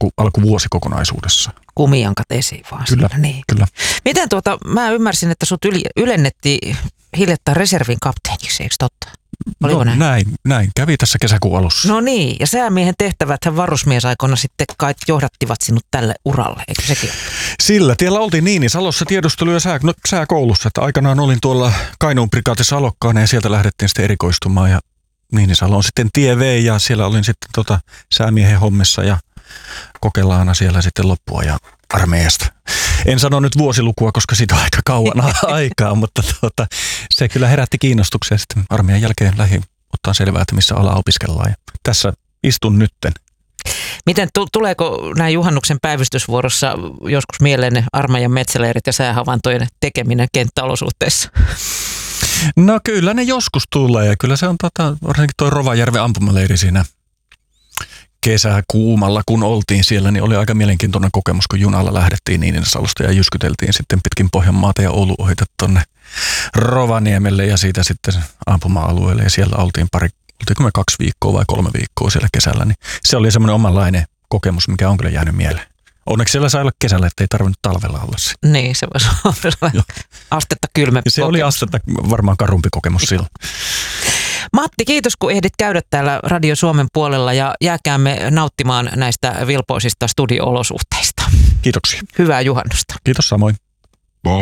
alkuvuosi kokonaisuudessa. Kumijankat esiin vaan. Kyllä, niin. kyllä. Miten mä ymmärsin, että sut ylennettiin hiljattain reservin kapteeniksi, eikö totta? Oliko näin. Kävi tässä kesäkuun alussa. No niin, ja säämiehen tehtäväthän varusmiesaikoina sitten kai johdattivat sinut tälle uralle, eikö sekin? Sillä tiellä oltiin Niinisalossa tiedustelu- ja sääkoulussa, että aikanaan olin tuolla Kainuun prikaatissa alokkaana ja sieltä lähdettiin sitten erikoistumaan ja Niinisalo on sitten tie V ja siellä olin sitten säämiehen hommissa ja kokelaana siellä sitten loppua ja armeijasta. En sano nyt vuosilukua, koska siitä on aika kauan aikaa, mutta se kyllä herätti kiinnostuksia sitten armeijan jälkeen lähdin ottaa selvää, että missä ala opiskellaan ja tässä istun nytten. Miten tuleeko näin juhannuksen päivystysvuorossa joskus mieleen armeijan metsäleirit ja säähavaintojen tekeminen kenttäolosuhteissa? No kyllä ne joskus tulee ja kyllä se on varsinkin tuo Rovajärven ampumaleiri siinä kesäkuumalla, kun oltiin siellä, niin oli aika mielenkiintoinen kokemus, kun junalla lähdettiin Niinisalosta ja jyskyteltiin sitten pitkin Pohjanmaata ja Oulu ohite tuonne Rovaniemelle ja siitä sitten ampuma-alueelle ja siellä oltiinko me 2 viikkoa vai 3 viikkoa siellä kesällä, niin se oli semmoinen omanlainen kokemus, mikä on kyllä jäänyt mieleen. Onneksi siellä sai olla kesällä, ettei tarvinnut talvella olla se. Niin, se voisi olla astetta kylmempi se kokemus. Oli astetta varmaan karumpi kokemus silloin. Matti, kiitos kun ehdit käydä täällä Radio Suomen puolella ja jääkäämme nauttimaan näistä vilpoisista studio-olosuhteista. Kiitoksia. Hyvää juhannusta. Kiitos samoin.